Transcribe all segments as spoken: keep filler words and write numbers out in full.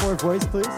more voice, please.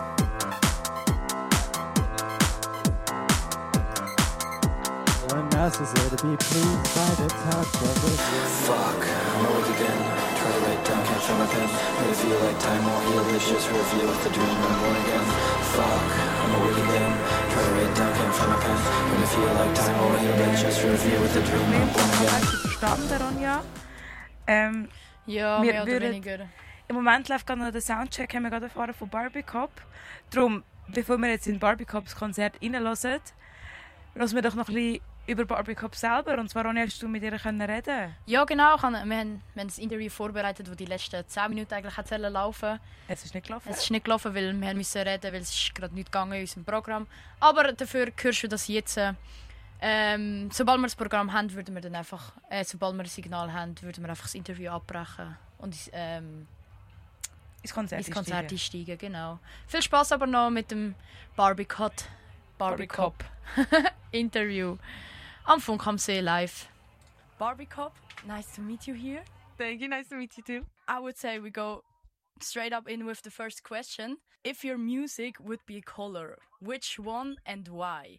One asks her to be pleased by the touch of the Fuck, I'm awake again. Try to write down, can't find my pen. Made it feel like time won't heal. It's just review with the dream. I'm born again. Fuck, I'm awake again. Try to write down, can't find my pen. Made it feel like time won't heal. It's just review with the dream. I'm born again. Hast du verstanden, Ronja? Ähm, Ja, wir mehr oder würden- weniger. Im Moment läuft gerade noch der Soundcheck, haben wir gerade erfahren von Barbie Cop. Darum, bevor wir jetzt in Barbie Cops Konzert reinhören, hören wir doch noch ein bisschen über Barbie Cop selber. Und zwar, Ronja, hast du mit ihr können reden? Ja, genau. Ich habe, wir, haben, wir haben ein Interview vorbereitet, das die letzten zehn Minuten eigentlich hat laufen. Es ist nicht gelaufen. Es ist nicht gelaufen, weil wir mussten reden, weil es ist gerade nicht gegangen in unserem Programm. Aber dafür hörst du das jetzt. Ähm, sobald wir das Programm haben, würden wir dann einfach, äh, sobald wir ein Signal haben, würden wir einfach das Interview abbrechen und ähm, ins Konzert, ins Konzert einsteigen. einsteigen. Genau. Viel Spaß aber noch mit dem Barbie Cut, Barbie, Barbie Cop Interview am Funk am See live. Barbie Cop, nice to meet you here. Thank you, nice to meet you too. I would say we go straight up in with the first question. If your music would be a color, which one and why?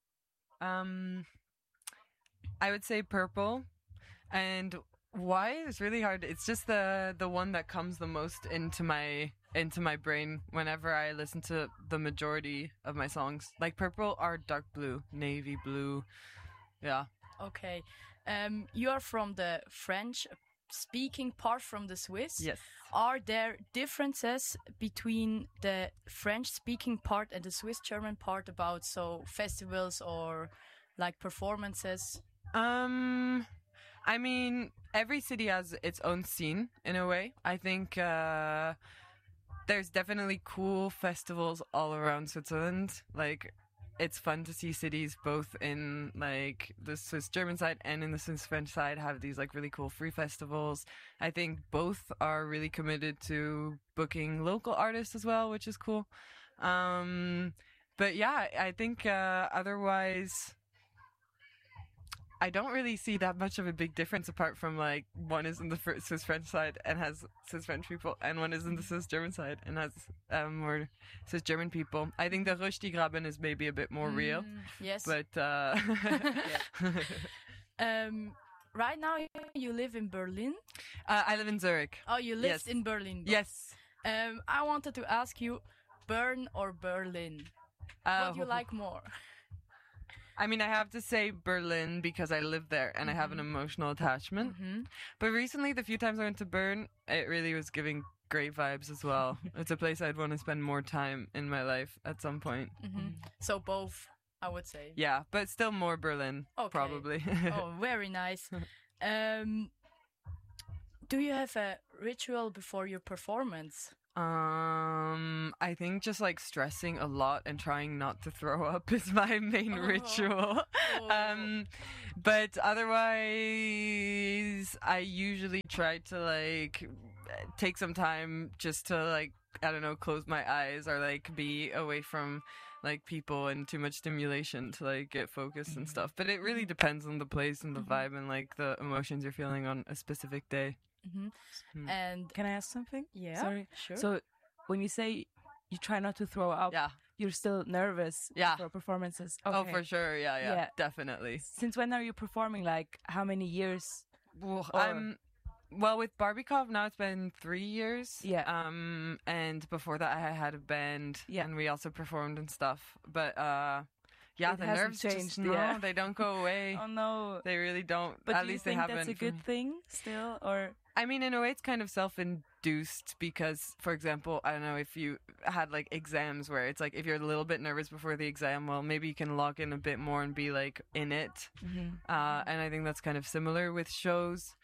Um, I would say purple, and why is really hard. It's just the the one that comes the most into my into my brain whenever I listen to the majority of my songs. Like purple or dark blue, navy blue, yeah. Okay, um, you are from the French-speaking part from the Swiss. Yes. Are there differences between the French-speaking part and the Swiss-German part about so festivals or like performances? Um, I mean, every city has its own scene in a way. I think uh, there's definitely cool festivals all around Switzerland. Like, it's fun to see cities both in like the Swiss German side and in the Swiss French side have these like really cool free festivals. I think both are really committed to booking local artists as well, which is cool. Um, but yeah, I think uh, otherwise I don't really see that much of a big difference apart from like one is in the fr- Swiss French side and has Swiss French people, and one is in the Swiss German side and has um, more Swiss German people. I think the Röstigraben is maybe a bit more real, Mm, yes. but uh, um, right now you live in Berlin. uh, I live in Zurich. Oh, you lived Yes. in Berlin. Yes. Um, I wanted to ask you, Bern or Berlin? Uh, What do you like more? I mean, I have to say Berlin because I live there and I have an emotional attachment. Mhm. But recently, the few times I went to Bern, it really was giving great vibes as well. It's a place I'd want to spend more time in my life at some point. Mhm. So both, I would say. Yeah, but still more Berlin, Okay. probably. Oh, very nice. Um, do you have a ritual before your performance? Um, I think just like stressing a lot and trying not to throw up is my main Oh. ritual. Oh. Um, but otherwise, I usually try to like take some time just to like, I don't know, close my eyes or like be away from like people and too much stimulation to like get focused and stuff. But it really depends on the place and the vibe and like the emotions you're feeling on a specific day. Mhm. Mm. And Can I ask something? yeah, Sorry. sure. So, when you say you try not to throw up, Yeah. you're still nervous Yeah. for performances. Oh, Okay. for sure. Yeah, yeah, Yeah. definitely. Since when are you performing? Like, how many years? Well, Or- I'm well with Barbikov now. It's been three years. Yeah. Um, and before that, I had a band. Yeah. and we also performed and stuff. But uh, yeah, It the hasn't nerves changed, just no, yeah. they don't go away. Oh no. They really don't. But At do you least think they haven't. that's a for good me. thing still, or I mean, in a way, it's kind of self-induced because, for example, I don't know if you had like exams where it's like if you're a little bit nervous before the exam, well, maybe you can log in a bit more and be like in it. Uh, and I think that's kind of similar with shows.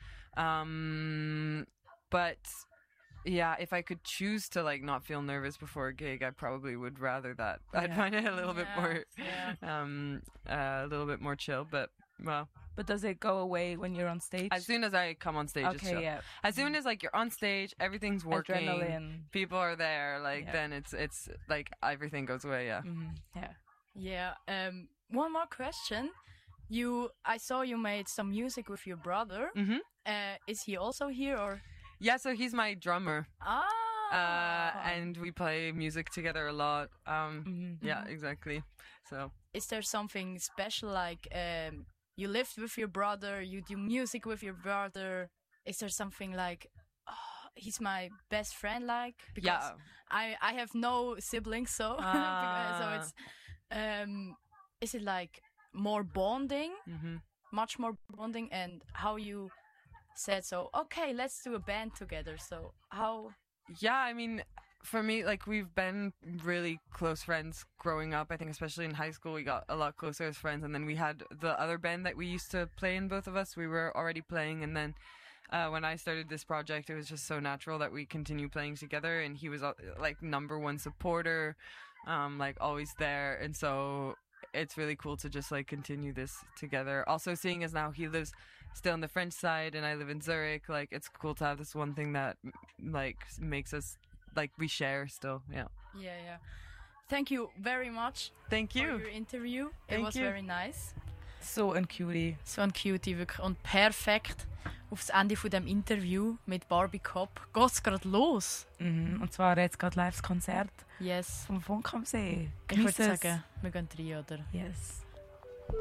Um, but yeah, if I could choose to like not feel nervous before a gig, I probably would rather that. I'd Yeah. find it a little bit Yeah, more, yeah. um, uh, a little bit more chill. But well, but does it go away when you're on stage? as soon as I come on stage, it's okay, chill. yeah. As soon as like you're on stage, everything's working, Adrenaline. people are there, like Yeah. then it's it's like everything goes away. Yeah. Mhm, yeah. Yeah. Um, one more question. You, I saw you made some music with your brother. Mhm. Uh, is he also here or? Yeah. So he's my drummer. Ah. uh, and we play music together a lot. Um, Mhm. Yeah, exactly. So Is there something special, like um, you lived with your brother, you do music with your brother? Is there something like, oh, he's my best friend, like? Because yeah, I, I have no siblings, so Ah. so it's um, is it like more bonding, hmm much more bonding, and how you said so? Okay, let's do a band together. So how? yeah. I mean, for me, like we've been really close friends growing up. I think especially in high school, we got a lot closer as friends. And then we had the other band that we used to play in. Both of us, we were already playing, and then. Uh, when I started this project, it was just so natural that we continue playing together, and he was uh, like number one supporter, um, like always there, and so it's really cool to just like continue this together. Also, seeing as now he lives still on the French side and I live in Zurich, like it's cool to have this one thing that m- like makes us like we share still. Yeah. Yeah, yeah. Thank you very much Thank for you. your interview. It Thank was you. very nice. So ein Cutie. So ein Cutie, wirklich. Und perfekt aufs Ende von dem Interview mit Barbie Cop geht's gerade los. Mhm. Und zwar jetzt gerade live das Konzert Yes. vom Funk am See. Ich würde Genieß es. sagen, wir gehen rein, oder? Yes.